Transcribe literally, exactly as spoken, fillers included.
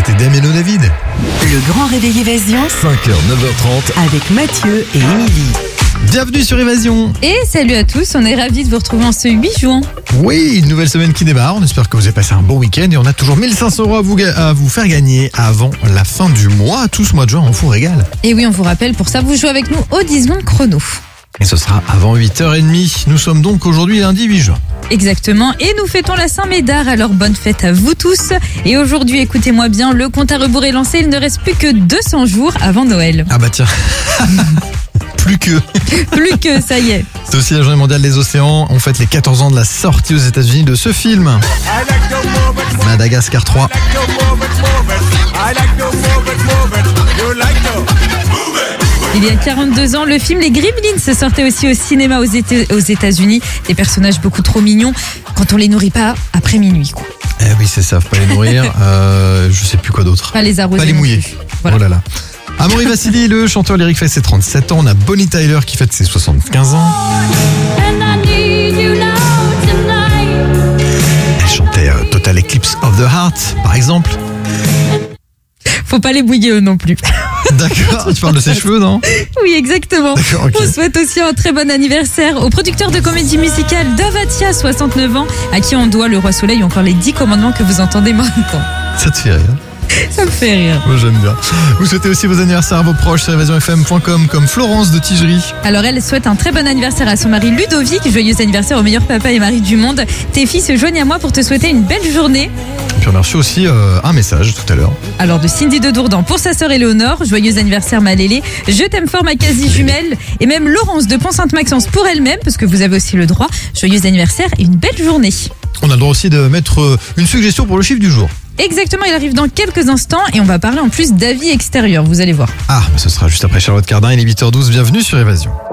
c'était Damien David. Le grand réveil Évasion, cinq heures, neuf heures trente. avec Mathieu et Émilie. Bienvenue sur Évasion. Et salut à tous, on est ravis de vous retrouver en ce huit juin. Oui, une nouvelle semaine qui démarre. On espère que vous avez passé un bon week-end et on a toujours mille cinq cents euros à vous, ga- à vous faire gagner avant la fin du mois. Tout ce mois de juin, on vous régale. Et oui, on vous rappelle, pour ça, vous jouez avec nous au dix secondes chrono. Et ce sera avant huit heures trente. Nous sommes donc aujourd'hui lundi huit juin. Exactement, et nous fêtons la Saint-Médard, alors bonne fête à vous tous. Et aujourd'hui, écoutez-moi bien, le compte à rebours est lancé, il ne reste plus que deux cents jours avant Noël. Ah bah tiens. Plus que. Plus que, ça y est. C'est aussi la journée mondiale des océans. On fête les quatorze ans de la sortie aux États-Unis de ce film. Madagascar trois. Il y a quarante-deux ans, le film Les Gremlins sortait aussi au cinéma aux Éta- aux États-Unis. Des personnages beaucoup trop mignons quand on les nourrit pas après minuit, quoi. Eh oui, c'est ça, faut pas les nourrir. Euh, je sais plus quoi d'autre. Pas les arroser. Pas les non mouiller. plus. Voilà. Oh là là. Amaury Vassili, le chanteur lyrique, fête ses trente-sept ans. On a Bonnie Tyler qui fête ses soixante-quinze ans. Elle chantait euh, Total Eclipse of the Heart, par exemple. Faut pas les bouiller eux non plus. D'accord, tu parles de ses cheveux, non? Oui, exactement. D'accord, ok. On souhaite aussi un très bon anniversaire au producteur de comédie musicale Davatia, soixante-neuf ans, à qui on doit Le Roi Soleil ou encore les dix commandements que vous entendez maintenant. Ça te fait rire? Ça me fait rire. Moi, j'aime bien. Vous souhaitez aussi vos anniversaires à vos proches sur évasion f m point com, comme Florence de Tigerie. Alors elle souhaite un très bon anniversaire à son mari Ludovic. Joyeux anniversaire au meilleur papa et mari du monde. Tes filles se joignent à moi pour te souhaiter une belle journée. Et puis on a reçu aussi euh, un message tout à l'heure. Alors de Cindy de Dourdan pour sa sœur Éléonore. Joyeux anniversaire ma Lélé. Je t'aime fort ma quasi-jumelle. Et même Laurence de Pont-Sainte-Maxence pour elle-même, parce que vous avez aussi le droit. Joyeux anniversaire et une belle journée. On a le droit aussi de mettre euh, une suggestion pour le chiffre du jour. Exactement, il arrive dans quelques instants et on va parler en plus d'avis extérieurs, vous allez voir. Ah, bah ce sera juste après Charlotte Cardin, il est huit heures douze, bienvenue sur Évasion.